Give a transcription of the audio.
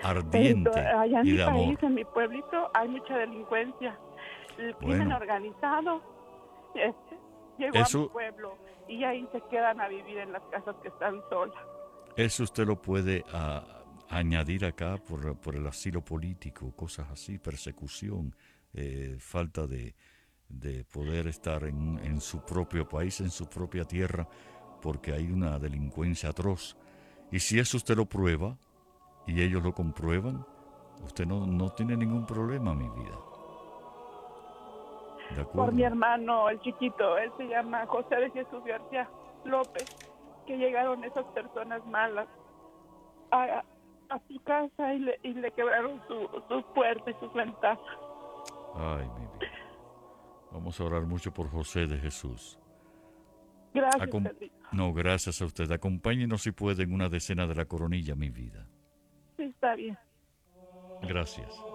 Pero ardiente allá en y mi de país, amor. en mi pueblito, hay mucha delincuencia. El crimen Bueno, organizado eh, llegó a mi eso, pueblo y ahí se quedan a vivir en las casas que están solas. eso usted lo puede añadir acá por el asilo político, cosas así, persecución, falta de poder estar en su propio país, en su propia tierra, porque hay una delincuencia atroz. Y si eso usted lo prueba y ellos lo comprueban, usted no tiene ningún problema, mi vida. ¿De Por mi acuerdo? hermano, el chiquito, él se llama José de Jesús García López, que llegaron esas personas malas a, a su casa y le quebraron sus puertas y sus ventanas. Ay, mi vida. Vamos a orar mucho por José de Jesús. Gracias, Acom- Pedrito. no, gracias a usted. Acompáñenos si puede en una decena de la coronilla, mi vida. Sí, está bien. Gracias.